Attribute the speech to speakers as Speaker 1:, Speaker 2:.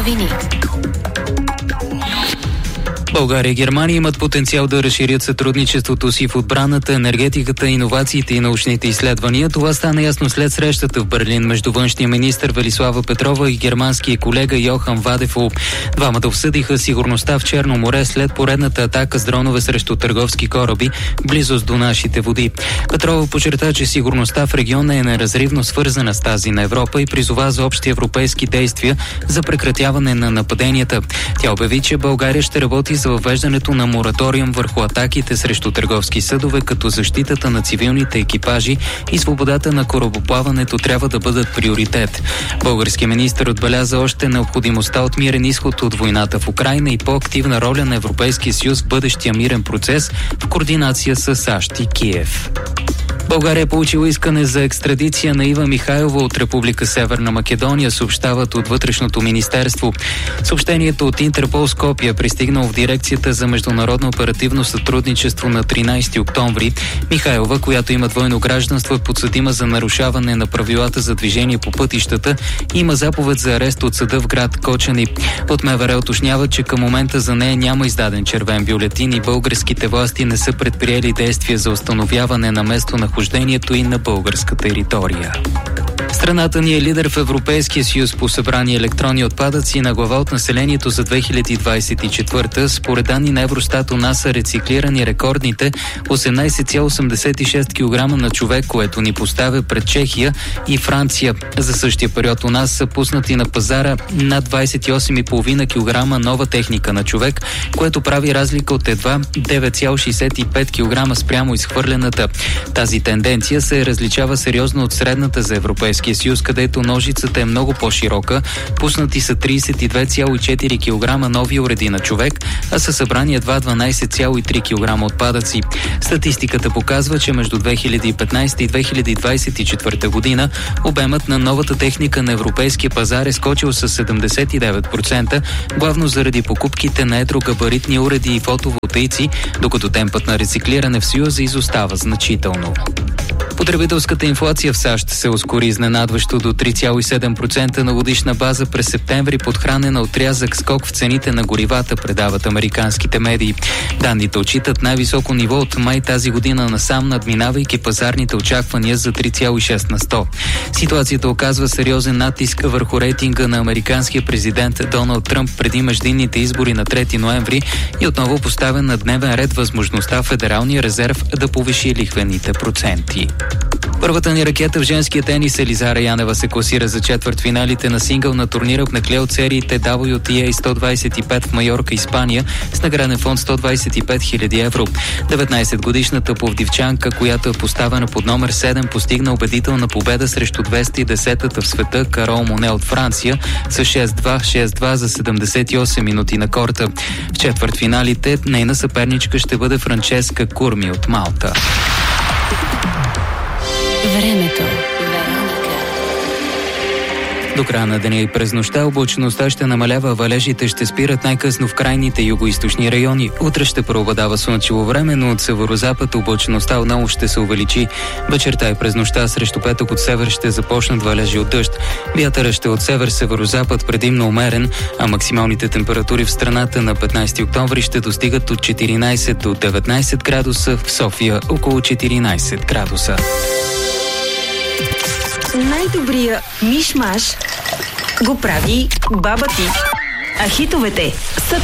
Speaker 1: новини.
Speaker 2: България и Германия имат потенциал да разширят сътрудничеството си в отбраната, енергетиката, иновациите и научните изследвания. Това стана ясно след срещата в Берлин между външния министър Велислава Петрова и германския колега Йохан Вадефол. Двамата обсъдиха сигурността в Черно море след поредната атака с дронове срещу търговски кораби близост до нашите води. Петрова подчерта, че сигурността в региона е неразривно свързана с тази на Европа и призова за общи европейски действия за прекратяване на нападенията. Тя обяви, че България ще работи за въвеждането на мораториум върху атаките срещу търговски съдове, като защитата на цивилните екипажи и свободата на корабоплаването трябва да бъдат приоритет. Българският министър отбеляза още необходимостта от мирен изход от войната в Украйна и по-активна роля на Европейския съюз в бъдещия мирен процес в координация с САЩ и Киев. България е получила искане за екстрадиция на Ива Михайлова от Република Северна Македония, съобщават от Вътрешното министерство. Съобщението от Интерпол Скопие е пристигнало в дирекцията за международно оперативно сътрудничество на 13 октомври. Михайлова, която има двойно гражданство, е подсъдима за нарушаване на правилата за движение по пътищата и има заповед за арест от съда в град Кочани. От МВР уточняват, че към момента за нея няма издаден червен бюлетин и българските власти не са предприели действия за установяване на местонахождението и на българска територия. Страната ни е лидер в Европейския съюз по събрани електронни отпадъци на глава от населението за 2024. Според данни на Евростат у нас са рециклирани рекордните 18,86 кг на човек, което ни поставя пред Чехия и Франция. За същия период у нас са пуснати на пазара над 28,5 кг нова техника на човек, което прави разлика от едва 9,65 кг спрямо изхвърлената. Тази тенденция се различава сериозно от средната за Европейския съюз, където ножицата е много по-широка. Пуснати са 32,4 кг нови уреди на човек, а са събрани едва 12,3 кг отпадъци. Статистиката показва, че между 2015 и 2024 година обемът на новата техника на европейския пазар е скочил с 79%, главно заради покупките на едрогабаритни уреди и фотоволтаици, докато темпът на рециклиране в Съюза изостава значително. Потребителската инфлация в САЩ се ускори изненадващо до 3,7% на годишна база през септември, подхранена от рязък скок в цените на горивата, предават американските медии. Данните отчитат най-високо ниво от май тази година насам, надминавайки пазарните очаквания за 3,6 на 100. Ситуацията оказва сериозен натиск върху рейтинга на американския президент Доналд Тръмп преди междинните избори на 3 ноември и отново поставя на дневен ред възможността Федералния резерв да повиши лихвените проценти. Първата ни ракета в женския тенис Елизара Янева се класира за четвъртфиналите на сингъл на турнира в накле от сериите WTA 125 в Майорка, Испания, с награден фонд 125 000 евро. 19-годишната пловдивчанка, която е поставена под номер 7, постигна убедителна победа срещу 210-та в света Карол Моне от Франция с 6-2 за 78 минути на корта. В четвъртфиналите нейна съперничка ще бъде Франческа Курми от Малта.
Speaker 1: Времето.
Speaker 2: До края на деня и през нощта облачността ще намалява, валежите ще спират най-късно в крайните югоизточни райони. Утре ще преобладава слънчево време, но от северозапад облачността отново ще се увеличи. Вечерта и през нощта срещу петък от север ще започнат валежи от дъжд. Вятърът ще от север-северозапад предимно умерен, а максималните температури в страната на 15 октомври ще достигат от 14 до 19 градуса, в София около 14 градуса.
Speaker 3: Най-добрия миш-маш го прави баба ти. А хитовете са